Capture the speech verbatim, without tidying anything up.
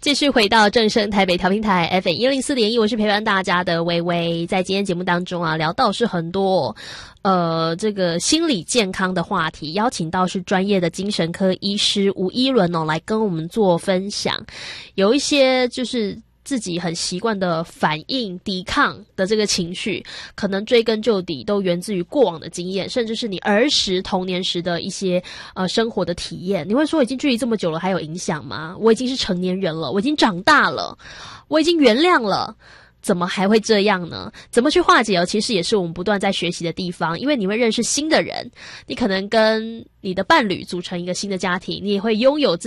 继续回到正声台北调频台 F M 一零四点一，我是陪伴大家的微微。在今天节目当中啊，聊到是很多呃这个心理健康的话题，邀请到是专业的精神科医师吴依伦哦来跟我们做分享，有一些就是自己很习惯的反应、抵抗的这个情绪，可能追根究底都源自于过往的经验，甚至是你儿时、童年时的一些呃生活的体验。你会说，已经距离这么久了，还有影响吗？我已经是成年人了，我已经长大了，我已经原谅了。怎么还会这样呢？怎么去化解哦？其实也是我们不断在学习的地方，因为你会认识新的人，你可能跟你的伴侣组成一个新的家庭，你也会拥有自